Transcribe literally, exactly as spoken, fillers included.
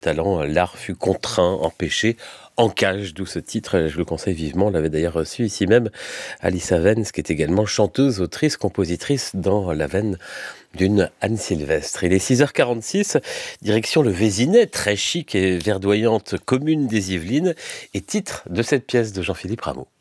talent, l'art fut contraint, empêché, en cage, d'où ce titre, je le conseille vivement. On l'avait d'ailleurs reçu ici même, Alice Avens, qui est également chanteuse, autrice, compositrice dans la veine d'une Anne Sylvestre. Il est six heures quarante-six, direction le Vésinet, très chic et verdoyante commune des Yvelines, et titre de cette pièce de Jean-Philippe Rameau.